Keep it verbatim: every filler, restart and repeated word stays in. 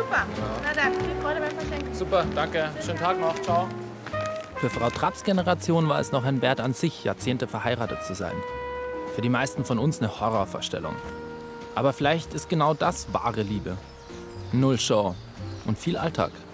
super. Na dann, viel Freude beim Verschenken. Super, danke. Schönen Tag noch. Ciao. Für Frau Trapps Generation war es noch ein Wert an sich, Jahrzehnte verheiratet zu sein. Für die meisten von uns eine Horrorvorstellung. Aber vielleicht ist genau das wahre Liebe. Null Show und viel Alltag.